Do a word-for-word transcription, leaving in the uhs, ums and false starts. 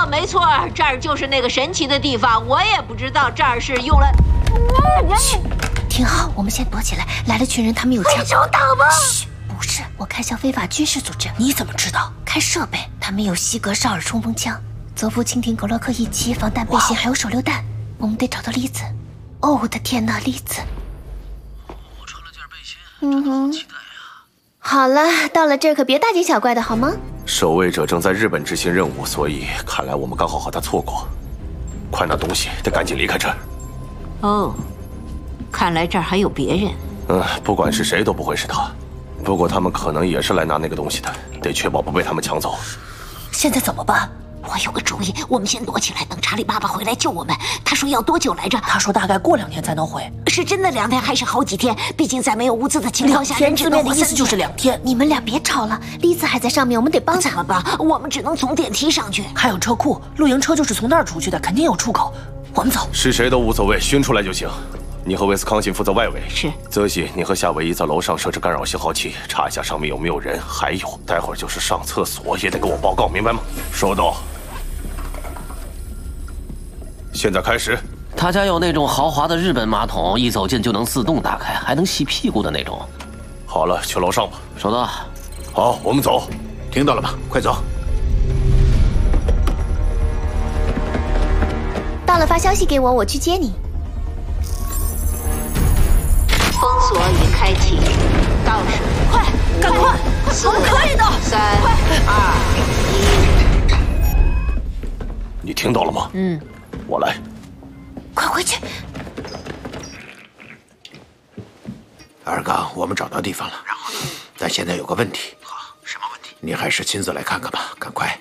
没错，这儿就是那个神奇的地方。我也不知道这儿是用了。 嘘，挺好，我们先躲起来。来了群人，他们有枪。 手党吗？ 嘘，不是，我看像非法军事组织。 你怎么知道？ 看设备，他们有西格绍尔冲锋枪、泽夫蜻蜓格洛克一击、防弹背心，还有手榴弹。我们得找到栗子。哦，我的天哪，栗子！ 我穿了件背心， 嗯哼。 期待呀。 好了，到了这儿可别大惊小怪的好吗？ 守卫者正在日本执行任务，所以看来我们刚好和他错过。快拿东西，得赶紧离开这儿。 哦，看来这儿还有别人。 嗯，不管是谁都不会是他。不过他们可能也是来拿那个东西的，得确保不被他们抢走。 现在怎么办？ 我有个主意，我们先躲起来，等查理爸爸回来救我们。他说要多久来着？ 他说大概过两天才能回。 是真的两天还是好几天？毕竟在没有物资的情况下， 两天字面的意思就是两天。 你们俩别吵了，栗子还在上面，我们得帮他。 怎么办？我们只能从电梯上去。 还有车库，露营车就是从那儿出去的，肯定有出口。我们走。 是谁都无所谓，熏出来就行。你和威斯康辛负责外围。 是。 泽西，你和夏威夷在楼上设置干扰信号器，查一下上面有没有人。还有，待会儿就是上厕所也得给我报告，明白吗？收到。现在开始。 他家有那种豪华的日本马桶，一走进就能自动打开，还能洗屁股的那种。 好了，去楼上吧。 收到。 好，我们走。 听到了吗？快走。 到了发消息给我，我去接你。 封锁已开启，倒数， 快，赶快， 四、 我们可以的。 三、二、 一。你听到了吗？ 嗯。 我来。 快回去。 二刚，我们找到地方了。然后呢？但现在有个问题。 好，什么问题？ 你还是亲自来看看吧，赶快。